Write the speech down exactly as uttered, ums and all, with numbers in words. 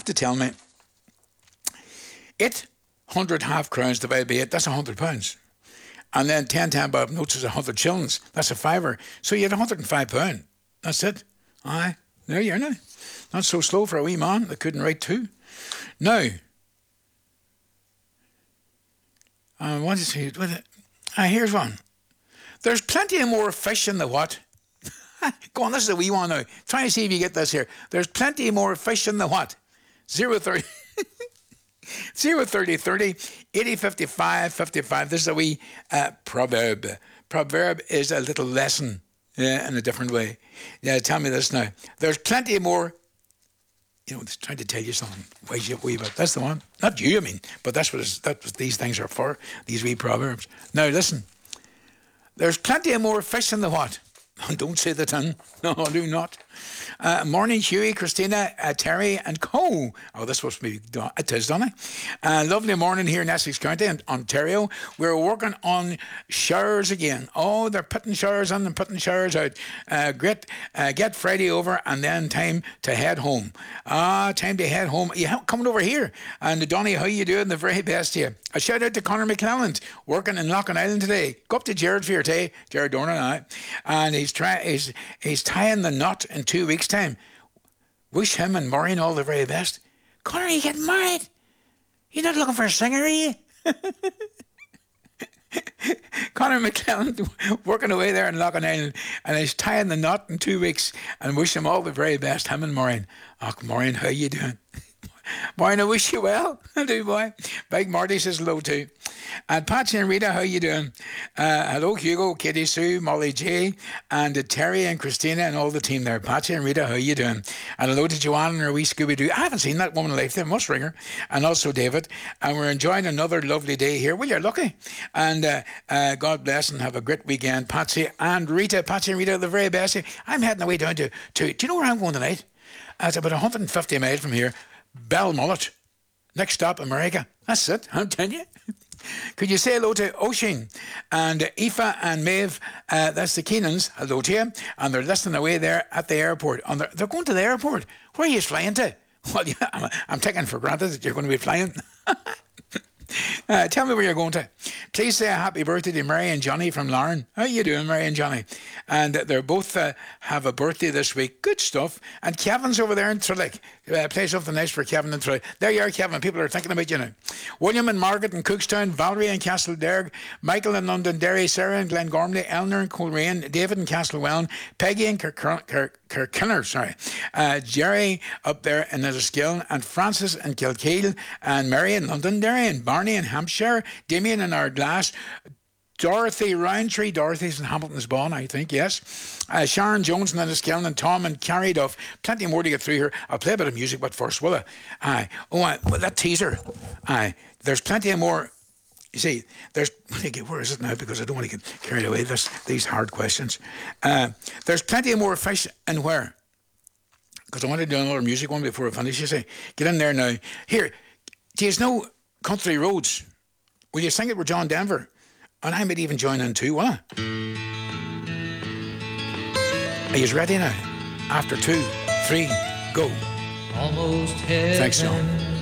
to tell me, eight hundred half crowns divided by eight, that's one hundred pounds. And then ten ten bob notes is one hundred shillings. That's a fiver. So you had one hundred and five pounds. That's it. Aye. There you are now. Not so slow for a wee man that couldn't write two. Now, uh, what is he? What, uh, here's one. There's plenty of more fish in the what? Go on, this is a wee one now. Try and see if you get this here. There's plenty more fish in the what? Zero thirty. Zero thirty thirty eighty fifty-five fifty-five. This is a wee uh, proverb. Proverb is a little lesson uh, in a different way. Yeah, tell me this now. There's plenty more. You know, it's trying to tell you something. Wise you up wee bit. That's the one. Not you, I mean, but that's what, it's, that's what these things are for. These wee proverbs. Now listen. There's plenty of more fish in the what? Don't say the tongue. No, do not. Uh, morning, Hughie, Christina, uh, Terry, and Co. Oh, this must be it is, Donny. Uh, lovely morning here in Essex County, in Ontario. We're working on showers again. Oh, they're putting showers on and putting showers out. Uh, great. Uh, get Friday over, and then time to head home. Ah, time to head home. You coming over here? And Donny, how you doing? The very best to you. A shout out to Conor McClelland, working in Loughlin Island today. Go up to Jared for your day, Jared Dornan, and I. And he's trying. He's he's tying the knot in two weeks' time. Wish him and Maureen all the very best. Conor, you getting married? You're not looking for a singer, are you? Conor McClelland working away there in Loughlin Island, and he's tying the knot in two weeks. And wish him all the very best, him and Maureen. Oh, Maureen, how you doing? Maureen, I wish you well. I do, boy. Big Marty says hello too. And Patsy and Rita, how you doing? Uh, hello, Hugo, Katie Sue, Molly J, and uh, Terry and Christina and all the team there. Patsy and Rita, how you doing? And hello to Joanne and her wee Scooby-Doo. I haven't seen that woman in life there. Must ring her. And also David. And we're enjoying another lovely day here. Well, you're lucky. And uh, uh, God bless and have a great weekend. Patsy and Rita. Patsy and Rita, the very best. I'm heading away down to, to do you know where I'm going tonight? Uh, it's about one hundred fifty miles from here. Belmullet. Next stop, America. That's it, I'm telling you. Could you say hello to Oisin and uh, Aoife and Maeve? Uh, that's the Keenans. Hello to you. And they're listening away there at the airport. And they're, they're going to the airport. Where are you flying to? Well, yeah, I'm, I'm taking for granted that you're going to be flying. Uh, tell me where you're going to. Please say a happy birthday to Mary and Johnny from Larne. How you doing, Mary and Johnny? And uh, they're both uh, have a birthday this week. Good stuff. And Kevin's over there in Trillick. Uh, play something nice for Kevin and Trillick. There you are, Kevin. People are thinking about you now. William and Margaret in Cookstown, Valerie in Castlederg, Michael in Londonderry, Sarah in Glengormley, Eleanor in Coleraine, David in Castlewellan, Peggy in Kirkinner, sorry, uh, Jerry up there in Enniskillen, and Francis in Kilkeel, and Mary in Londonderry, and Barney in Hampshire, Damien in Ardglass, Dorothy Roundtree, Dorothy's in Hamilton's Bawn, I think, yes. Uh, Sharon Jones in Enniskillen, and Tom and Carryduff. Plenty more to get through here. I'll play a bit of music, but first, will I? Aye. Oh, uh, well, that teaser. Aye. There's plenty of more. You see, there's, where is it now? Because I don't want to get carried away with this, these hard questions. Uh, there's plenty of more fish in where? Because I want to do another music one before I finish, you see. Get in there now. Here, do you know Country Roads? Will you sing it with John Denver? And I might even join in too, will I? Are you ready now? After two, three, go. Almost heaven. Thanks, John.